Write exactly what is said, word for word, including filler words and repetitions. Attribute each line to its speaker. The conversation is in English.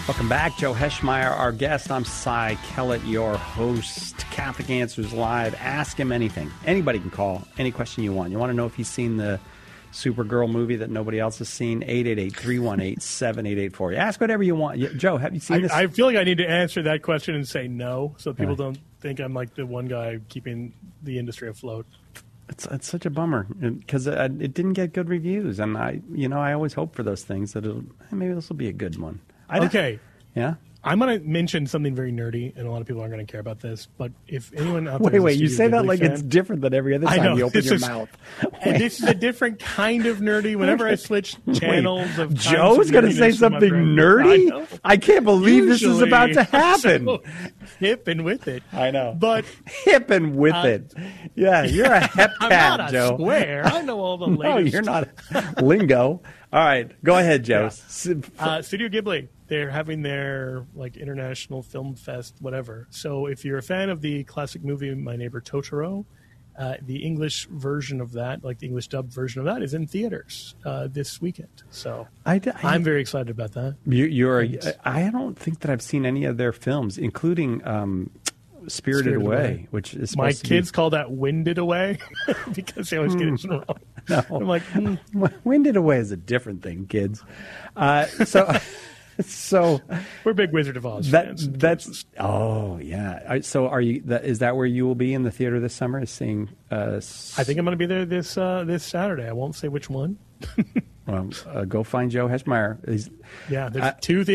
Speaker 1: Welcome back. Joe Heschmeyer, our guest. I'm Cy Kellett, your host. Catholic Answers Live. Ask him anything. Anybody can call. Any question you want. You want to know if he's seen the Supergirl movie that nobody else has seen? eight eight eight, three one eight, seven eight eight four. Ask whatever you want. Joe, have you seen
Speaker 2: I,
Speaker 1: this?
Speaker 2: I feel like I need to answer that question and say no, so people
Speaker 1: Yeah.
Speaker 2: don't think I'm like the one guy keeping the industry afloat.
Speaker 1: It's it's such a bummer because it, it didn't get good reviews, and I you know I always hope for those things that it'll, maybe this will be a good one. I don't-
Speaker 2: Okay.
Speaker 1: Yeah.
Speaker 2: I'm going to mention something very nerdy, and a lot of people aren't going to care about this, but if anyone out there
Speaker 1: Wait,
Speaker 2: is a
Speaker 1: wait. You
Speaker 2: Studio
Speaker 1: say that
Speaker 2: Ghibli
Speaker 1: like
Speaker 2: fan,
Speaker 1: it's different than every other
Speaker 2: I
Speaker 1: time
Speaker 2: know,
Speaker 1: you open
Speaker 2: this
Speaker 1: your
Speaker 2: is-
Speaker 1: mouth.
Speaker 2: and this is a different kind of nerdy. Whenever I switch channels
Speaker 1: Wait,
Speaker 2: of
Speaker 1: Joe's
Speaker 2: going to
Speaker 1: say something nerdy?
Speaker 2: I, know.
Speaker 1: I can't believe this is
Speaker 2: Usually,
Speaker 1: about to
Speaker 2: I'm
Speaker 1: happen.
Speaker 2: so hip and with it.
Speaker 1: I know.
Speaker 2: But
Speaker 1: Hip and with
Speaker 2: Uh,
Speaker 1: it. Yeah, you're a hep
Speaker 2: I'm
Speaker 1: cat,
Speaker 2: not a
Speaker 1: Joe.
Speaker 2: square. I know all the
Speaker 1: No,
Speaker 2: latest.
Speaker 1: you're not. Lingo. All right, go ahead, Joe.
Speaker 2: Yeah.
Speaker 1: S-
Speaker 2: Uh, Studio Ghibli, they're having their like international film fest, whatever. So if you're a fan of the classic movie My Neighbor Totoro, uh, the English version of that, like the English dubbed version of that, is in theaters uh, this weekend. So
Speaker 1: I, d- I-
Speaker 2: I'm very excited about that.
Speaker 1: You, you're. A,
Speaker 2: Thanks.
Speaker 1: I don't think that I've seen any of their films, inclinding um, Spirited,
Speaker 2: Spirited
Speaker 1: Away,
Speaker 2: Away.
Speaker 1: which is
Speaker 2: My
Speaker 1: supposed to
Speaker 2: kids call that Winded Away because they always get it wrong.
Speaker 1: No.
Speaker 2: I'm like, mm,
Speaker 1: be. Winded Away is a different thing, kids. Uh, so, so
Speaker 2: we're big Wizard of Oz
Speaker 1: that
Speaker 2: fans.
Speaker 1: that's. Oh yeah. All right, so are you? That, is that where you will be in the theater this summer? Is seeing? Uh,
Speaker 2: I think I'm going to be there this uh, this Saturday. I won't say which one.
Speaker 1: Well, uh, go find Joe Heschmeyer. He's,
Speaker 2: Yeah, there's
Speaker 1: I-
Speaker 2: two theaters.